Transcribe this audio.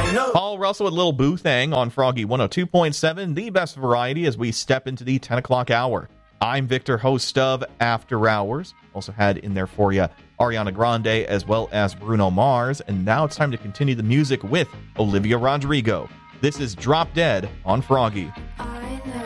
Paul Russell with Lil Boo Thang on Froggy 102.7, the best variety as we step into the 10 o'clock hour. I'm Victor, host of After Hours. Also had in there for you Ariana Grande as well as Bruno Mars. And now it's time to continue the music with Olivia Rodrigo. This is Drop Dead on Froggy.